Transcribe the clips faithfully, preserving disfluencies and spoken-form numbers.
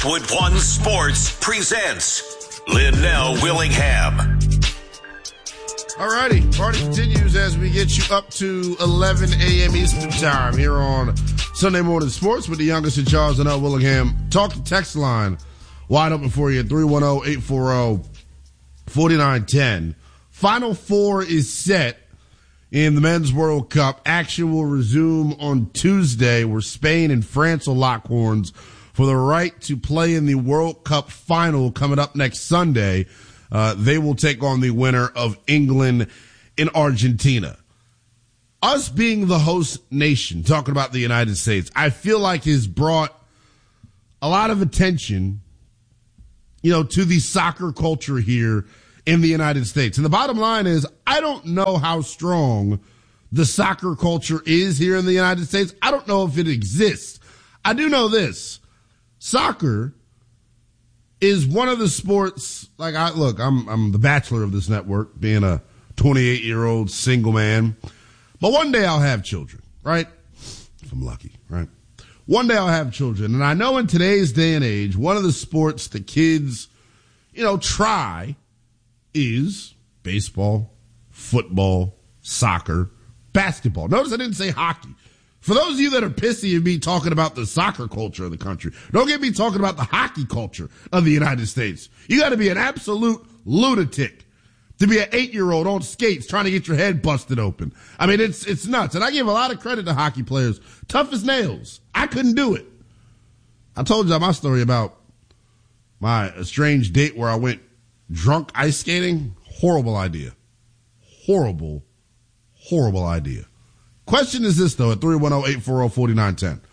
Westwood One Sports presents Linnell Willingham. Alrighty, party continues as we get you up to eleven a.m. Eastern Time here on Sunday Morning Sports with the youngest in charge, Linnell Willingham. Talk to text line wide open for you at three one zero, eight four zero, four nine one zero. Final four is set in the Men's World Cup. Action will resume on Tuesday where Spain and France will lock horns for the right to play in the World Cup final coming up next Sunday. Uh, they will take on the winner of England and Argentina. Us being the host nation, talking about the United States, I feel like has brought a lot of attention, you know, to the soccer culture here in the United States. And the bottom line is, I don't know how strong the soccer culture is here in the United States. I don't know if it exists. I do know this. Soccer is one of the sports, like I, look, I'm, I'm the bachelor of this network, being a twenty-eight year old single man, but one day I'll have children, right? If I'm lucky, right? One day I'll have children. And I know in today's day and age, one of the sports that kids, you know, try is baseball, football, soccer, basketball. Notice I didn't say hockey. For those of you that are pissy at me talking about the soccer culture of the country, don't get me talking about the hockey culture of the United States. You got to be an absolute lunatic to be an eight-year-old on skates trying to get your head busted open. I mean, it's it's nuts. And I give a lot of credit to hockey players. Tough as nails. I couldn't do it. I told you my story about my estranged date where I went drunk ice skating. Horrible idea. Horrible, horrible idea. Question is this, though, at three one zero, eight four zero, four nine one zero.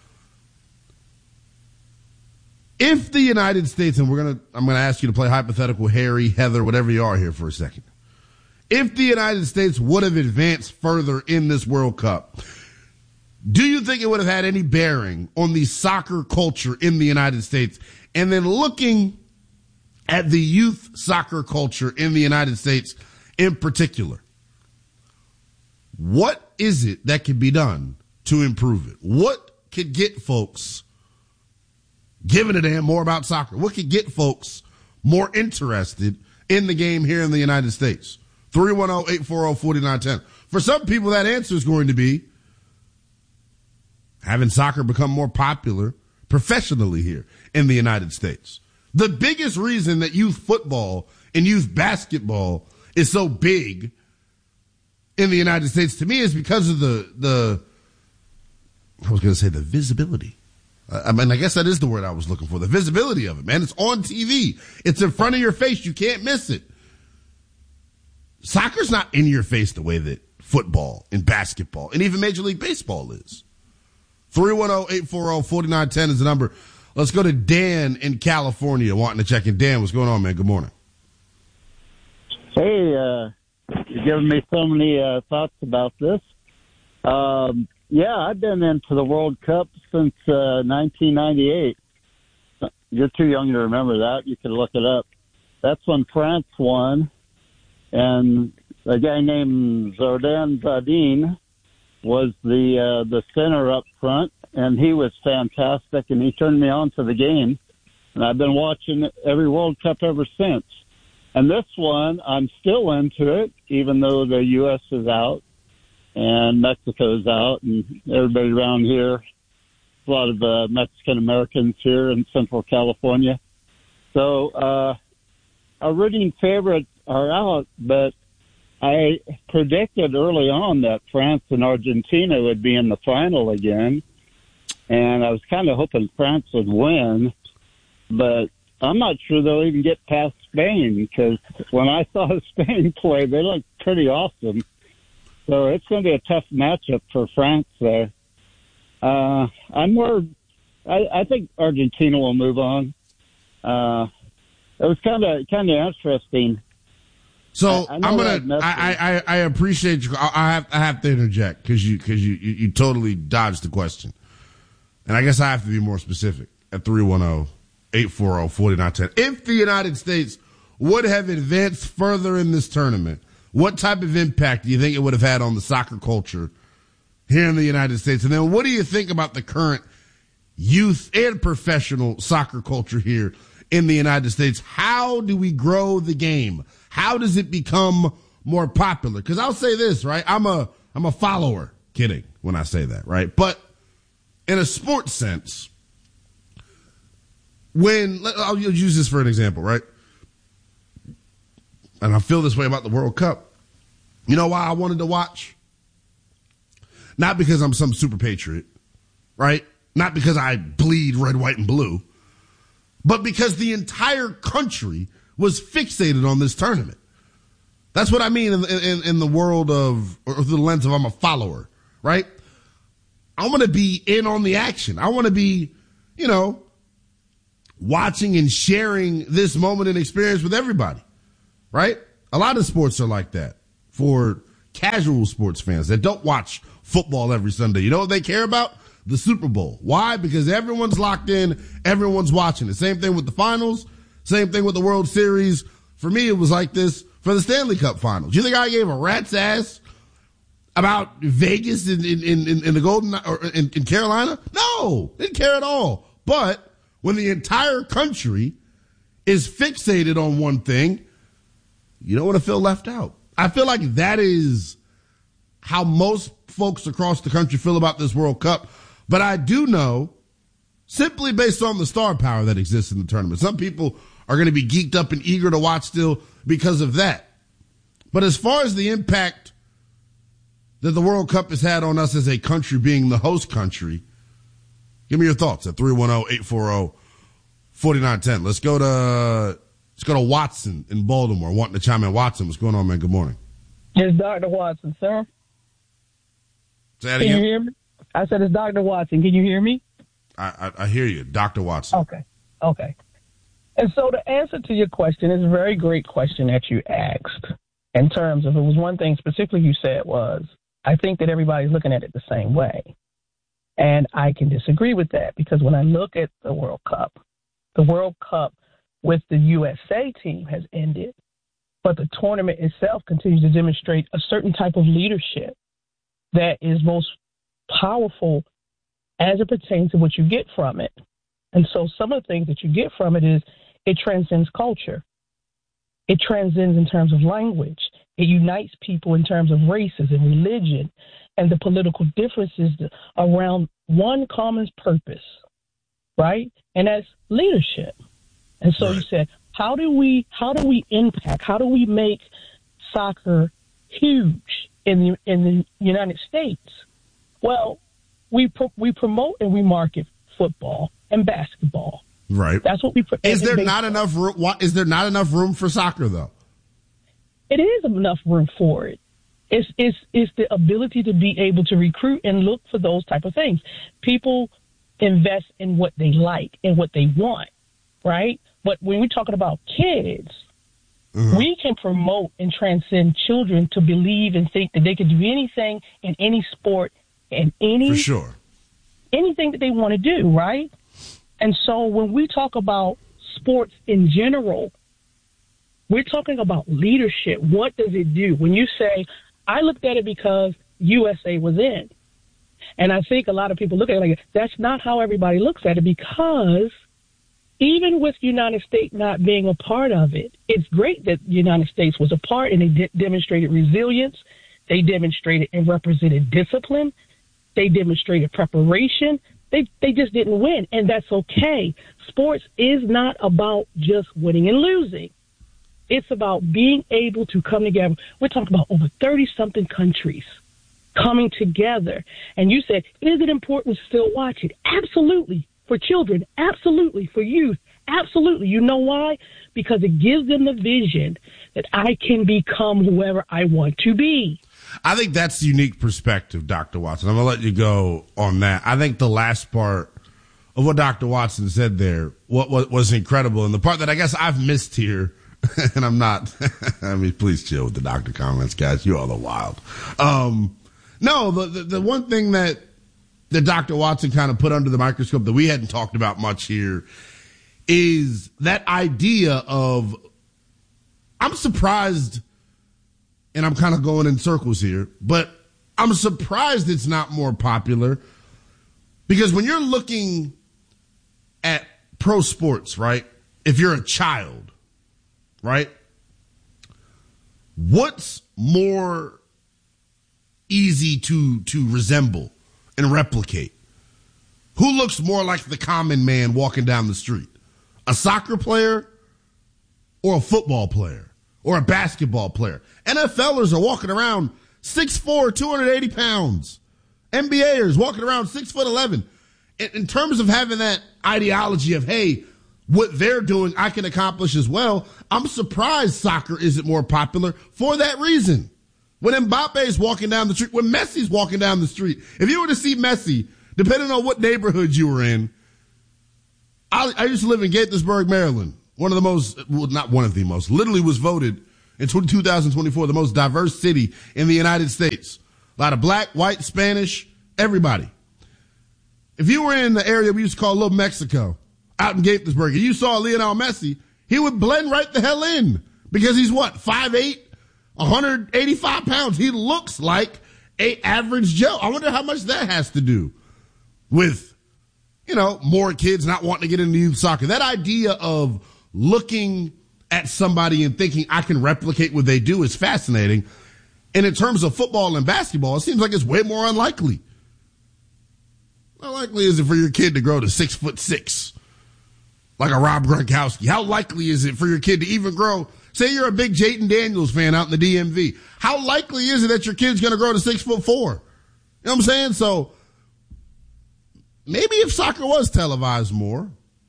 If the United States, and we're going to, I'm going to ask you to play hypothetical Harry, Heather, whatever you are here for a second. If the United States would have advanced further in this World Cup, do you think it would have had any bearing on the soccer culture in the United States? And then looking at the youth soccer culture in the United States in particular, what is it that can be done to improve it? What could get folks giving a damn more about soccer? What could get folks more interested in the game here in the United States? three one zero, eight four zero, four nine one zero. For some people, that answer is going to be having soccer become more popular professionally here in the United States. The biggest reason that youth football and youth basketball is so big in the United States, to me, is because of the, the I was going to say the visibility. I mean, I guess that is the word I was looking for. The visibility of it, man. It's on T V. It's in front of your face. You can't miss it. Soccer's not in your face the way that football and basketball and even Major League Baseball is. three one zero, eight four zero, four nine one zero is the number. Let's go to Dan in California wanting to check in. Dan, what's going on, man? Good morning. Hey, uh, you're giving me so many uh, thoughts about this. Um, yeah, I've been into the World Cup since uh, nineteen ninety-eight. You're too young to remember that. You can look it up. That's when France won, and a guy named Zinedine Zidane was the uh, the center up front, and he was fantastic, and he turned me on to the game, and I've been watching every World Cup ever since. And this one, I'm still into it, even though the U S is out and Mexico's out, and everybody around here, a lot of uh, Mexican Americans here in Central California. So uh, our rooting favorites are out, but I predicted early on that France and Argentina would be in the final again, and I was kind of hoping France would win, but I'm not sure they'll even get past Spain, because when I saw Spain play, they looked pretty awesome. So it's going to be a tough matchup for France there. Uh, I'm more, I, I think Argentina will move on. Uh, it was kind of kind of interesting. So I, I I'm gonna. I, I I appreciate you. I have I have to interject because you because you, you you totally dodged the question, and I guess I have to be more specific at three one zero, eight four zero, four nine one zero. If the United States would have advanced further in this tournament, what type of impact do you think it would have had on the soccer culture here in the United States? And then what do you think about the current youth and professional soccer culture here in the United States. How do we grow the game? How does it become more popular? Because I'll say this, right? I'm a I'm a follower. Kidding when I say that, right? But in a sports sense, when I'll use this for an example, right? And I feel this way about the World Cup. You know why I wanted to watch? Not because I'm some super patriot, right? Not because I bleed red, white, and blue, but because the entire country was fixated on this tournament. That's what I mean in, in, in the world of, or through the lens of I'm a follower, right? I want to be in on the action. I want to be, you know, watching and sharing this moment and experience with everybody, right? A lot of sports are like that for casual sports fans that don't watch football every Sunday. You know what they care about? The Super Bowl. Why? Because everyone's locked in. Everyone's watching it. Same thing with the finals. Same thing with the World Series. For me, it was like this for the Stanley Cup finals. You think I gave a rat's ass about Vegas in, in, in, in the Golden, or in, in Carolina? No, didn't care at all. But when the entire country is fixated on one thing, you don't want to feel left out. I feel like that is how most folks across the country feel about this World Cup. But I do know, simply based on the star power that exists in the tournament, some people are going to be geeked up and eager to watch still because of that. But as far as the impact that the World Cup has had on us as a country being the host country, give me your thoughts at three one zero, eight four zero, four nine one zero. Let's go to, let's go to Watson in Baltimore, wanting to chime in. Watson, what's going on, man? Good morning. It's Doctor Watson, sir. Say that Can again? you hear me? I said it's Doctor Watson. Can you hear me? I, I, I hear you, Doctor Watson. Okay. Okay. And so the answer to your question is a very great question that you asked in terms of, it was one thing specifically you said was, I think that everybody's looking at it the same way. And I can disagree with that because when I look at the World Cup, the World Cup with the U S A team has ended, but the tournament itself continues to demonstrate a certain type of leadership that is most powerful as it pertains to what you get from it. And so some of the things that you get from it is it transcends culture. It transcends in terms of language. It unites people in terms of races and religion and the political differences around one common purpose, right? And that's leadership. And so right. You said, how do we how do we impact, how do we make soccer huge in the in the United States? Well, we pro- we promote and we market football and basketball. Right. That's what we. Pro- is there not enough room? Is there not enough room for soccer though? It is enough room for it. It's it's it's the ability to be able to recruit and look for those type of things. People invest in what they like and what they want, right? But when we're talking about kids, mm-hmm. we can promote and transcend children to believe and think that they can do anything in any sport and any for sure anything that they want to do, right? And so when we talk about sports in general, we're talking about leadership. What does it do? When you say, I looked at it because U S A was in. And I think a lot of people look at it like, that's not how everybody looks at it, because even with the United States not being a part of it, it's great that the United States was a part and they de- demonstrated resilience. They demonstrated and represented discipline. They demonstrated preparation. They they just didn't win, and that's okay. Sports is not about just winning and losing. It's about being able to come together. We're talking about over thirty-something countries coming together. And you said, is it important to still watch it? Absolutely. For children, absolutely. For youth, absolutely. You know why? Because it gives them the vision that I can become whoever I want to be. I think that's the unique perspective, Doctor Watson. I'm going to let you go on that. I think the last part of what Doctor Watson said there what, what was incredible. And the part that I guess I've missed here, and I'm not, I mean, please chill with the doctor comments, guys. You all are wild. Um, no, the, the, the one thing that, that Doctor Watson kind of put under the microscope that we hadn't talked about much here is that idea of, I'm surprised, and I'm kind of going in circles here, but I'm surprised it's not more popular, because when you're looking at pro sports, right? If you're a child, right? What's more easy to, to resemble and replicate? Who looks more like the common man walking down the street? A soccer player or a football player or a basketball player? NFLers are walking around six foot four, two hundred eighty pounds. N B Aers walking around six foot eleven. In, in terms of having that ideology of, hey, what they're doing, I can accomplish as well. I'm surprised soccer isn't more popular for that reason. When Mbappe's walking down the street, when Messi's walking down the street, if you were to see Messi, depending on what neighborhood you were in, I, I used to live in Gaithersburg, Maryland. One of the most, well, not one of the most, literally was voted in two thousand twenty-four the most diverse city in the United States. A lot of black, white, Spanish, everybody. If you were in the area we used to call Little Mexico, out in Gaithersburg, and you saw Lionel Messi, he would blend right the hell in because he's what, five eight, one hundred eighty-five pounds. He looks like a average Joe. I wonder how much that has to do with, you know, more kids not wanting to get into youth soccer. That idea of looking at somebody and thinking I can replicate what they do is fascinating. And in terms of football and basketball, it seems like it's way more unlikely. How likely is it for your kid to grow to six foot six, like a Rob Gronkowski? How likely is it for your kid to even grow? Say you're a big Jayden Daniels fan out in the D M V. How likely is it that your kid's going to grow to six foot four? You know what I'm saying? So maybe if soccer was televised more,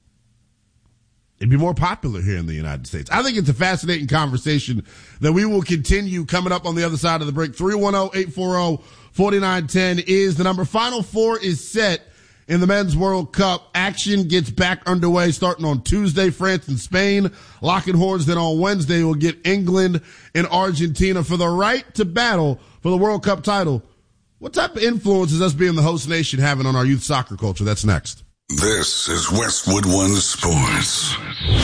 it'd be more popular here in the United States. I think it's a fascinating conversation that we will continue coming up on the other side of the break. three one zero, eight four zero, four nine one zero is the number. Final four is set in the Men's World Cup. Action gets back underway starting on Tuesday, France and Spain. Locking horns. Then on Wednesday, we'll get England and Argentina for the right to battle for the World Cup title. What type of influence is us being the host nation having on our youth soccer culture? That's next. This is Westwood One Sports.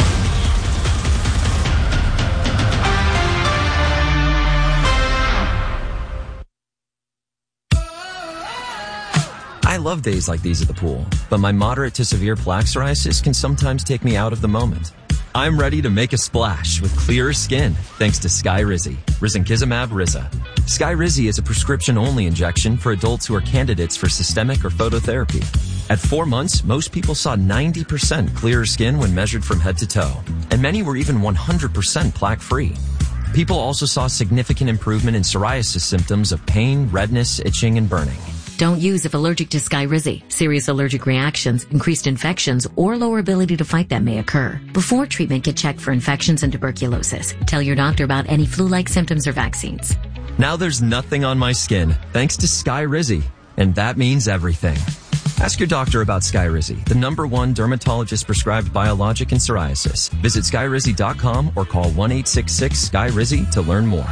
I love days like these at the pool, but my moderate to severe plaque psoriasis can sometimes take me out of the moment. I'm ready to make a splash with clearer skin thanks to Skyrizi, Risankizumab Riza. Skyrizi is a prescription-only injection for adults who are candidates for systemic or phototherapy. At four months, most people saw ninety percent clearer skin when measured from head to toe, and many were even one hundred percent plaque-free. People also saw significant improvement in psoriasis symptoms of pain, redness, itching, and burning. Don't use if allergic to Skyrizi. Serious allergic reactions, increased infections, or lower ability to fight them may occur. Before treatment, get checked for infections and tuberculosis. Tell your doctor about any flu-like symptoms or vaccines. Now there's nothing on my skin thanks to Skyrizi, and that means everything. Ask your doctor about Skyrizi, the number one dermatologist-prescribed biologic in psoriasis. Visit Skyrizi dot com or call one eight six six, S K Y R I Z I to learn more.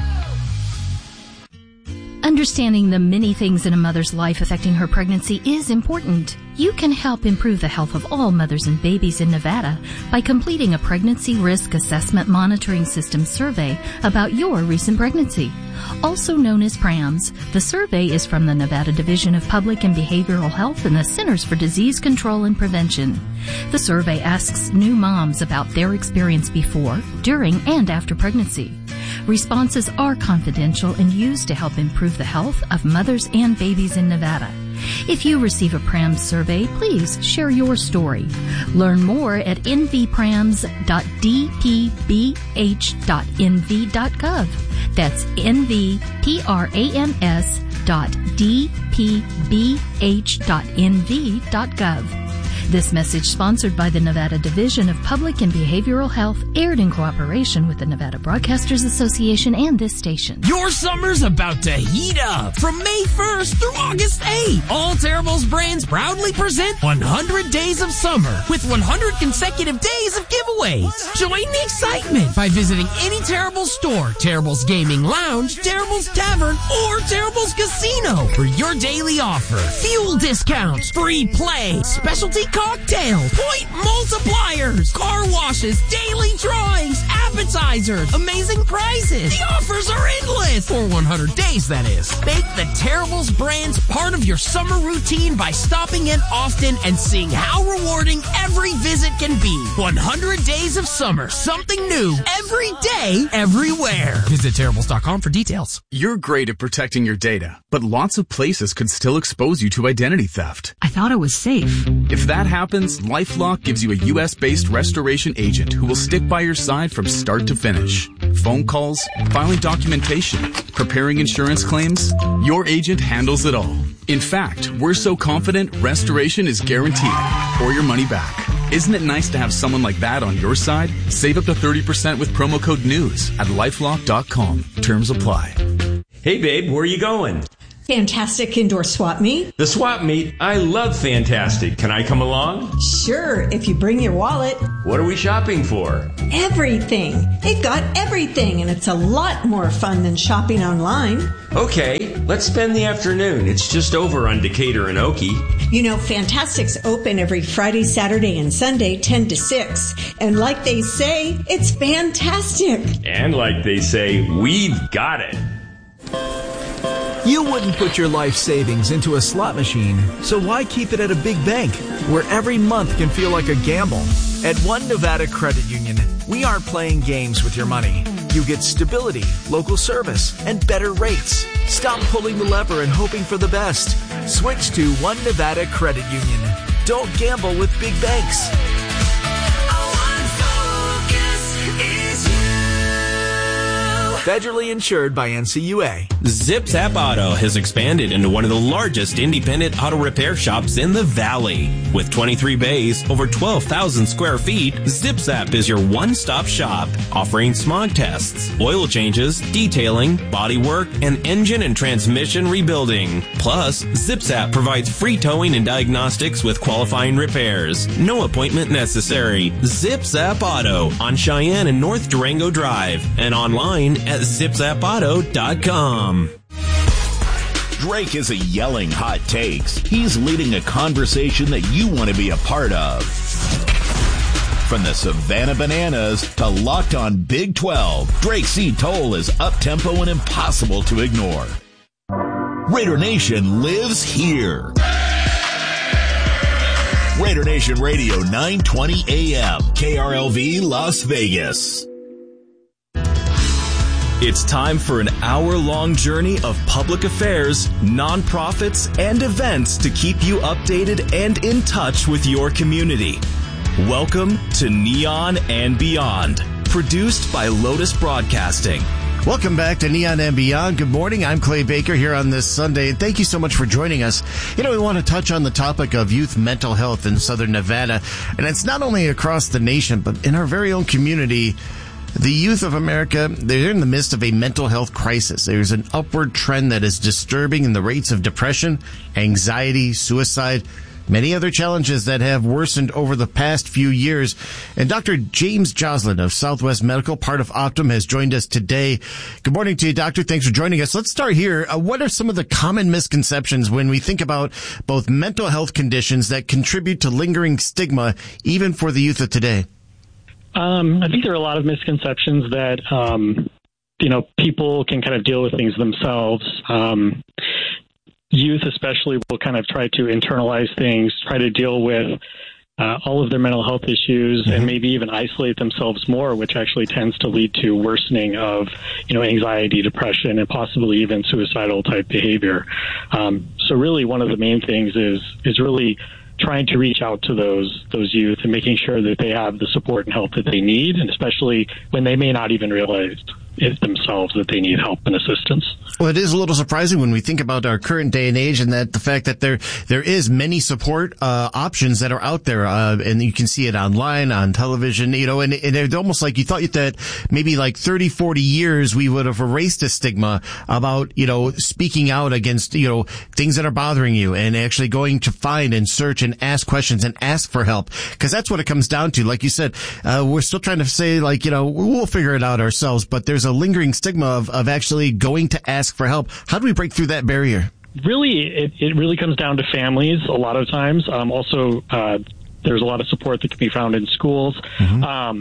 Understanding the many things in a mother's life affecting her pregnancy is important. You can help improve the health of all mothers and babies in Nevada by completing a Pregnancy Risk Assessment Monitoring System survey about your recent pregnancy. Also known as PRAMS, the survey is from the Nevada Division of Public and Behavioral Health and the Centers for Disease Control and Prevention. The survey asks new moms about their experience before, during, and after pregnancy. Responses are confidential and used to help improve the health of mothers and babies in Nevada. If you receive a PRAMS survey, please share your story. Learn more at n v prams dot d p b h dot n v dot gov. That's n v prams dot d p b h dot n v dot gov. This message sponsored by the Nevada Division of Public and Behavioral Health, aired in cooperation with the Nevada Broadcasters Association and this station. Your summer's about to heat up. From May first through August eighth, all Terrible's brands proudly present one hundred Days of Summer with one hundred consecutive days of giveaways. Join the excitement by visiting any Terrible's store, Terrible's Gaming Lounge, Terrible's Tavern, or Terrible's Casino for your daily offer. Fuel discounts, free play, specialty cocktails, point multipliers, car washes, daily drawings, app appetizers, amazing prices. The offers are endless. For one hundred days, that is. Make the Terribles brands part of your summer routine by stopping in often and seeing how rewarding every visit can be. one hundred days of summer. Something new every day, everywhere. Visit terribles dot com for details. You're great at protecting your data, but lots of places could still expose you to identity theft. I thought it was safe. If that happens, LifeLock gives you a U S based restoration agent who will stick by your side from start to finish. Phone calls, filing documentation, preparing insurance claims, your agent handles it all. In fact, we're so confident restoration is guaranteed or your money back. Isn't it nice to have someone like that on your side? Save up to thirty percent with promo code NEWS at lifelock dot com. Terms apply. Hey babe, where are you going? Fantastic indoor swap meet. The swap meet? I love Fantastic. Can I come along? Sure, if you bring your wallet. What are we shopping for? Everything. They've got everything, and it's a lot more fun than shopping online. Okay, let's spend the afternoon. It's just over on Decatur and Okie. You know, Fantastic's open every Friday, Saturday, and Sunday, ten to six. And like they say, it's fantastic. And like they say, we've got it. You wouldn't put your life savings into a slot machine, so why keep it at a big bank where every month can feel like a gamble? At One Nevada Credit Union, we aren't playing games with your money. You get stability, local service, and better rates. Stop pulling the lever and hoping for the best. Switch to One Nevada Credit Union. Don't gamble with big banks. Federally insured by N C U A. ZipZap Auto has expanded into one of the largest independent auto repair shops in the Valley. With twenty-three bays, over twelve thousand square feet, ZipZap is your one-stop shop, offering smog tests, oil changes, detailing, bodywork, and engine and transmission rebuilding. Plus, ZipZap provides free towing and diagnostics with qualifying repairs. No appointment necessary. ZipZap Auto on Cheyenne and North Durango Drive and online at zip zap auto dot com. Drake isn't yelling hot takes. He's leading a conversation that you want to be a part of. From the Savannah Bananas to Locked On Big twelve, Drake C. Toll is up-tempo and impossible to ignore. Raider Nation lives here. Raider Nation Radio, nine twenty A M, K R L V, Las Vegas. It's time for an hour-long journey of public affairs, nonprofits, and events to keep you updated and in touch with your community. Welcome to Neon and Beyond, produced by Lotus Broadcasting. Welcome back to Neon and Beyond. Good morning. I'm Clay Baker here on this Sunday, and thank you so much for joining us. You know, we want to touch on the topic of youth mental health in Southern Nevada, and it's not only across the nation, but in our very own community. The youth of America, they're in the midst of a mental health crisis. There's an upward trend that is disturbing in the rates of depression, anxiety, suicide, many other challenges that have worsened over the past few years. And Doctor James Joslin of Southwest Medical, part of Optum, has joined us today. Good morning to you, Doctor. Thanks for joining us. Let's start here. Uh, what are some of the common misconceptions when we think about both mental health conditions that contribute to lingering stigma, even for the youth of today? Um, I think there are a lot of misconceptions that, um, you know, people can kind of deal with things themselves. Um, youth especially will kind of try to internalize things, try to deal with uh, all of their mental health issues, mm-hmm. and maybe even isolate themselves more, which actually tends to lead to worsening of, you know, anxiety, depression, and possibly even suicidal type behavior. Um, so really one of the main things is is really trying to reach out to those those youth and making sure that they have the support and help that they need, and especially when they may not even realize it themselves that they need help and assistance. Well, it is a little surprising when we think about our current day and age, and that the fact that there there is many support uh, options that are out there, uh, and you can see it online, on television, you know, and, and it's almost like you thought that maybe like thirty, forty years we would have erased a stigma about, you know, speaking out against, you know, things that are bothering you, and actually going to find and search and ask questions and ask for help, because that's what it comes down to. Like you said, uh, we're still trying to say, like, you know, we'll figure it out ourselves, but there's a lingering stigma of, of actually going to ask for help. How do we break through that barrier? Really, it, it really comes down to families a lot of times. Um, also, uh, there's a lot of support that can be found in schools. Mm-hmm. Um,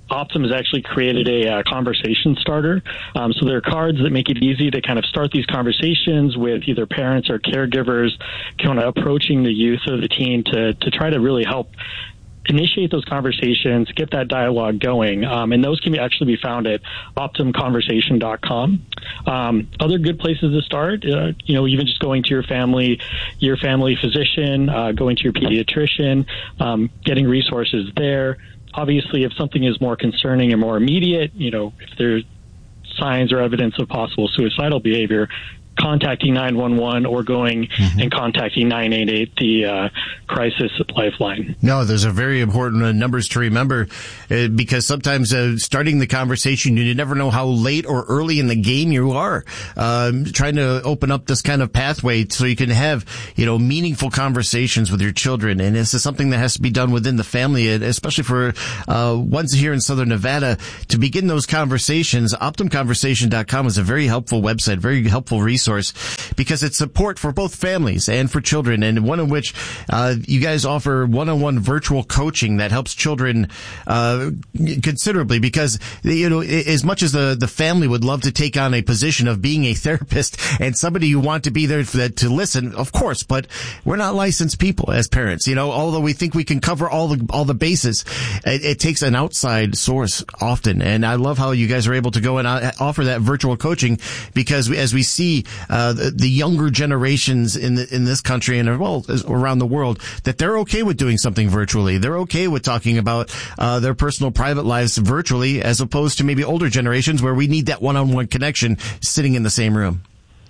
Optum has actually created a uh, conversation starter. Um, so there are cards that make it easy to kind of start these conversations with either parents or caregivers, kind of approaching the youth or the teen to, to try to really help initiate those conversations, get that dialogue going. Um, and those can be actually be found at optum conversation dot com. Um, other good places to start, uh, you know, even just going to your family, your family physician, uh, going to your pediatrician, um, getting resources there. Obviously, if something is more concerning and more immediate, you know, if there's signs or evidence of possible suicidal behavior, contacting nine one one or going mm-hmm. and contacting nine eight eight, the uh, crisis lifeline. No, those are very important uh, numbers to remember uh, because sometimes uh, starting the conversation, you never know how late or early in the game you are. Um, trying to open up this kind of pathway so you can have, you know, meaningful conversations with your children. And this is something that has to be done within the family, especially for uh, ones here in Southern Nevada. To begin those conversations, optum conversation dot com is a very helpful website, very helpful resource. Because it's support for both families and for children, and one in which uh, you guys offer one-on-one virtual coaching that helps children uh, considerably. Because, you know, as much as the the family would love to take on a position of being a therapist and somebody you want to be there for that, to listen, of course, but we're not licensed people as parents. You know, although we think we can cover all the all the bases, it, it takes an outside source often. And I love how you guys are able to go and offer that virtual coaching, because as we see Uh, the, the younger generations in the, in this country and well around the world, that they're okay with doing something virtually. They're okay with talking about uh, their personal private lives virtually, as opposed to maybe older generations where we need that one-on-one connection sitting in the same room.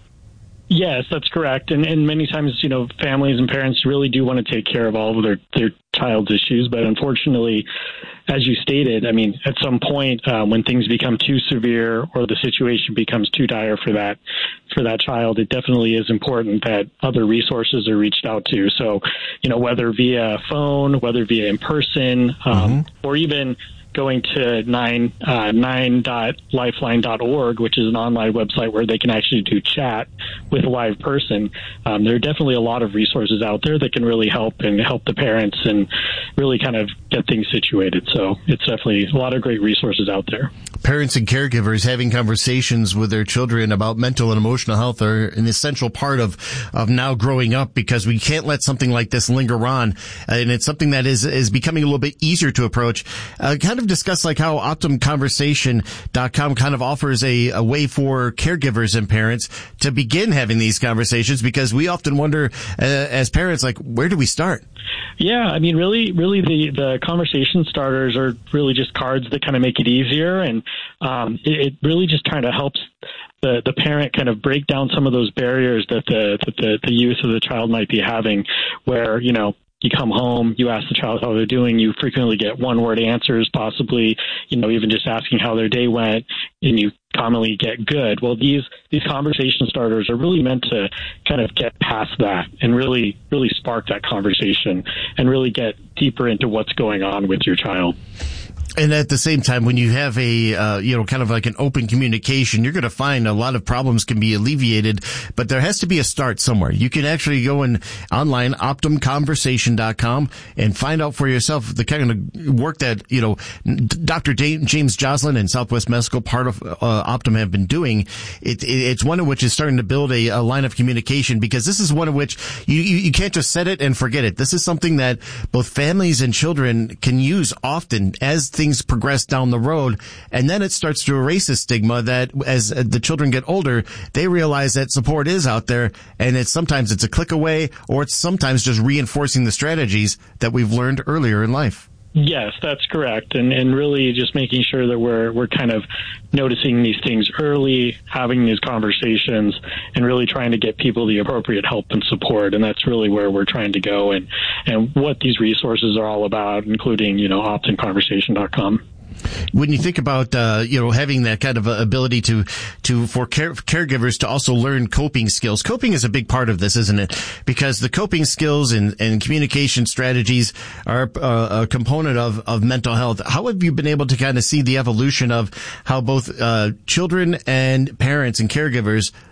Yes, that's correct. And, and many times, you know, families and parents really do want to take care of all of their, their child's issues. But unfortunately, as you stated, I mean, at some point uh, when things become too severe or the situation becomes too dire for that for that child, it definitely is important that other resources are reached out to. So, you know, whether via phone, whether via in person, um, mm-hmm. or even going to nine, uh, nine dot lifeline dot org, which is an online website where they can actually do chat with a live person. Um, there are definitely a lot of resources out there that can really help and help the parents and really kind of get things situated. So it's definitely a lot of great resources out there. Parents and caregivers having conversations with their children about mental and emotional health are an essential part of, of now growing up, because we can't let something like this linger on. And it's something that is, is becoming a little bit easier to approach. Uh, kind of discuss like how optum conversation dot com kind of offers a, a way for caregivers and parents to begin having these conversations, because we often wonder uh, as parents, like, where do we start? Yeah, I mean, really, really the, the conversation starters are really just cards that kind of make it easier. And um, it, it really just kind of helps the, the parent kind of break down some of those barriers that the, that the, the youth or the child might be having, where, you know, you come home, you ask the child how they're doing, you frequently get one-word answers, possibly, you know, even just asking how their day went, and you commonly get good. Well, these these conversation starters are really meant to kind of get past that and really, really spark that conversation and really get deeper into what's going on with your child. And at the same time, when you have a, uh, you know, kind of like an open communication, you're going to find a lot of problems can be alleviated, but there has to be a start somewhere. You can actually go in online, optum conversation dot com, and find out for yourself the kind of work that, you know, Doctor James Joslin and Southwest Medical, part of uh, Optum, have been doing. It, it, it's one of which is starting to build a, a line of communication, because this is one of which you, you, you can't just set it and forget it. This is something that both families and children can use often as things progress down the road, and then it starts to erase a stigma that as the children get older, they realize that support is out there, and it's sometimes it's a click away, or it's sometimes just reinforcing the strategies that we've learned earlier in life. Yes, that's correct. And and really just making sure that we're we're kind of noticing these things early, having these conversations, and really trying to get people the appropriate help and support. And that's really where we're trying to go, and, and what these resources are all about, including, you know, optum conversation dot com. When you think about, uh, you know, having that kind of ability to, to, for care, caregivers to also learn coping skills, coping is a big part of this, isn't it? Because the coping skills and, and communication strategies are uh, a component of, of mental health. How have you been able to kind of see the evolution of how both, uh, children and parents and caregivers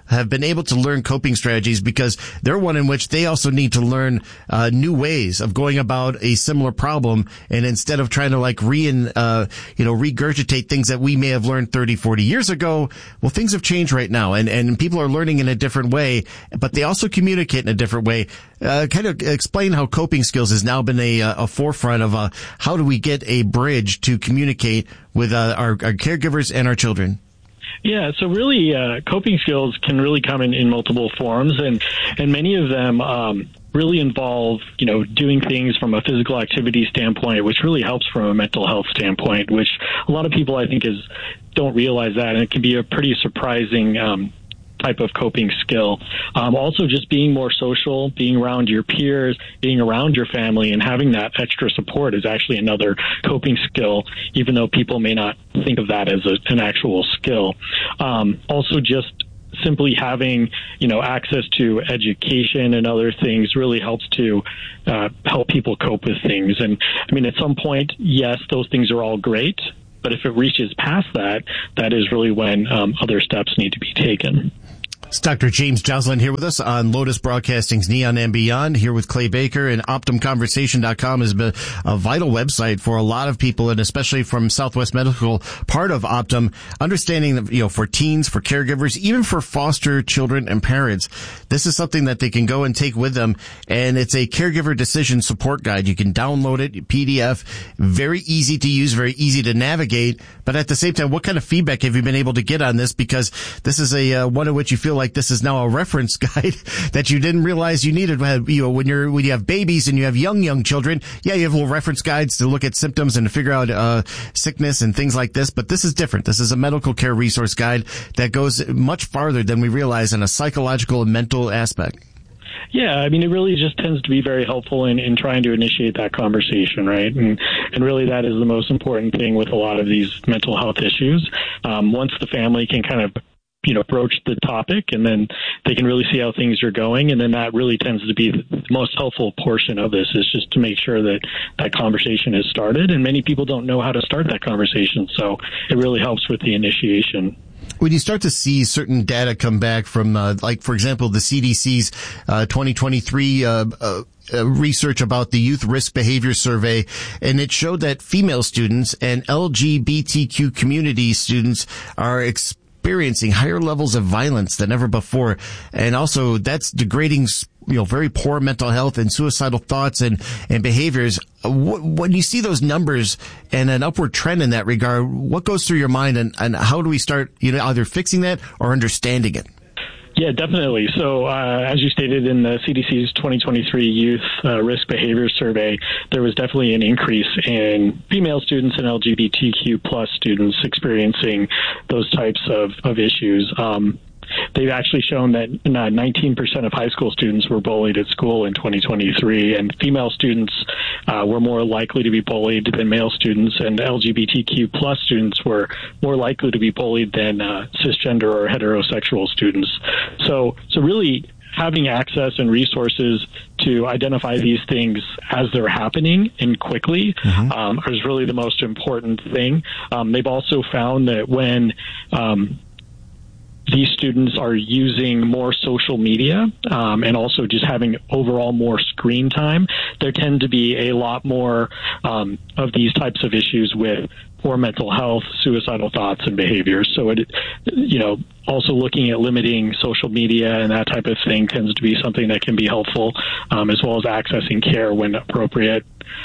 have been able to learn coping strategies because they're one in which they also need to learn uh, new ways of going about a similar problem. And instead of trying to like re, uh, you know, regurgitate things that we may have learned thirty, forty years ago, well, things have changed right now, and, and people are learning in a different way, but they also communicate in a different way. Uh, kind of explain how coping skills has now been a, a forefront of uh, how do we get a bridge to communicate with uh, our, our caregivers and our children. Yeah, so really, uh, coping skills can really come in, in multiple forms, and, and many of them um, really involve, you know, doing things from a physical activity standpoint, which really helps from a mental health standpoint, which a lot of people, I think, is don't realize that, and it can be a pretty surprising um type of coping skill. Um, also just being more social, being around your peers, being around your family, and having that extra support is actually another coping skill, even though people may not think of that as a, an actual skill. Um, also just simply having, you know, access to education and other things really helps to uh, help people cope with things. And I mean, at some point, yes, those things are all great, but if it reaches past that, that is really when um, other steps need to be taken. It's Doctor James Joslin here with us on Lotus Broadcasting's Neon and Beyond, here with Clay Baker. And Optum Conversation dot com has been a vital website for a lot of people, and especially from Southwest Medical, part of Optum, understanding that, you know, for teens, for caregivers, even for foster children and parents, this is something that they can go and take with them. And it's a caregiver decision support guide. You can download it, P D F, very easy to use, very easy to navigate. But at the same time, what kind of feedback have you been able to get on this? Because this is a uh, one in which you feel like this is now a reference guide that you didn't realize you needed. You know, when you're when you have babies and you have young young children, yeah, you have little reference guides to look at symptoms and to figure out uh sickness and things like this. But this is different. This is a medical care resource guide that goes much farther than we realize in a psychological and mental aspect. Yeah, I mean, it really just tends to be very helpful in, in trying to initiate that conversation, right? And and really that is the most important thing with a lot of these mental health issues. Um, once the family can kind of, you know, broach the topic, and then they can really see how things are going. And then that really tends to be the most helpful portion of this, is just to make sure that that conversation is started. And many people don't know how to start that conversation. So it really helps with the initiation. When you start to see certain data come back from, uh, like, for example, the C D C's uh, twenty twenty-three uh, uh, uh, research about the Youth Risk Behavior Survey, and it showed that female students and L G B T Q community students are experiencing experiencing higher levels of violence than ever before. And also that's degrading, you know, very poor mental health and suicidal thoughts and, and behaviors. When you see those numbers and an upward trend in that regard, what goes through your mind, and, and how do we start, you know, either fixing that or understanding it? Yeah, definitely. So, uh, as you stated in the C D C's twenty twenty-three Youth uh, Risk Behavior Survey, there was definitely an increase in female students and L G B T Q plus students experiencing those types of, of issues. Um, They've actually shown that nineteen percent of high school students were bullied at school in twenty twenty-three, and female students uh, were more likely to be bullied than male students, and L G B T Q plus students were more likely to be bullied than uh, cisgender or heterosexual students. So, so really having access and resources to identify these things as they're happening and quickly mm-hmm. um, is really the most important thing. Um, they've also found that when um, these students are using more social media um, and also just having overall more screen time, there tend to be a lot more um, of these types of issues with poor mental health, suicidal thoughts, and behaviors. So, it, you know, also looking at limiting social media and that type of thing tends to be something that can be helpful, um, as well as accessing care when appropriate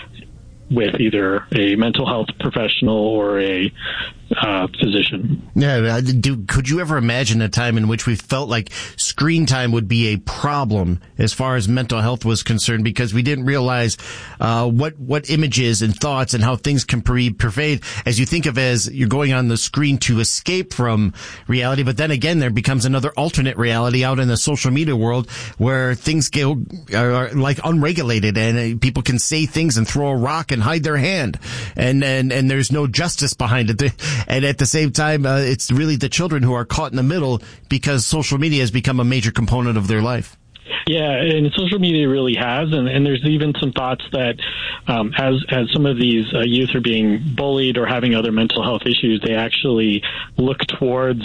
with either a mental health professional or a uh, physician. Yeah, do, could you ever imagine a time in which we felt like screen time would be a problem as far as mental health was concerned, because we didn't realize uh, what what images and thoughts and how things can pre- pervade as you think of as you're going on the screen to escape from reality. But then again, there becomes another alternate reality out in the social media world where things go are like unregulated, and uh, people can say things and throw a rock and hide their hand, and and and there's no justice behind it. And at the same time, uh, it's really the children who are caught in the middle because social media has become a major component of their life. Yeah, and social media really has, and, and there's even some thoughts that um, as as some of these uh, youth are being bullied or having other mental health issues, they actually look towards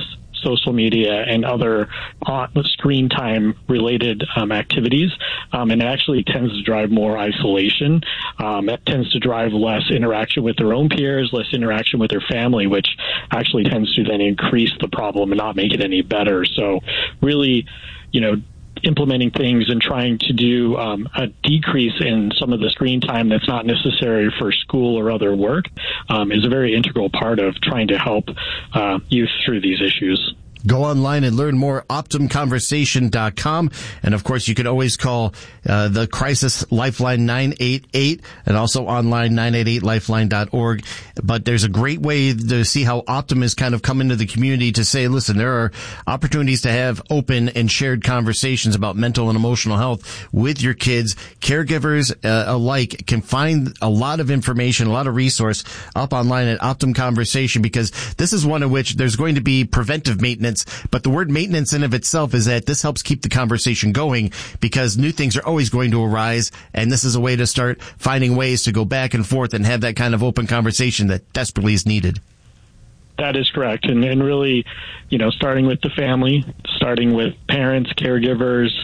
social media and other uh, screen time related um, activities. Um, and it actually tends to drive more isolation. Um, it tends to drive less interaction with their own peers, less interaction with their family, which actually tends to then increase the problem and not make it any better. So really, you know, implementing things and trying to do um, a decrease in some of the screen time that's not necessary for school or other work um, is a very integral part of trying to help uh, youth through these issues. Go online and learn more, optum conversation dot com. And, of course, you can always call uh, the Crisis Lifeline nine eight eight and also online nine eight eight lifeline dot org. But there's a great way to see how Optum has kind of come into the community to say, listen, there are opportunities to have open and shared conversations about mental and emotional health with your kids. Caregivers uh, alike can find a lot of information, a lot of resource up online at Optum Conversation, because this is one in which there's going to be preventive maintenance. But the word maintenance in of itself is that this helps keep the conversation going, because new things are always going to arise. And this is a way to start finding ways to go back and forth and have that kind of open conversation that desperately is needed. That is correct. And, and really, you know, starting with the family, starting with parents, caregivers,